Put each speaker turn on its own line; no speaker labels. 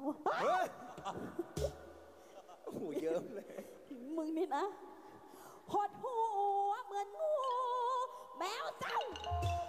เฮ้ยโอ้โหเยิ้มเลย
มึงนี่นะ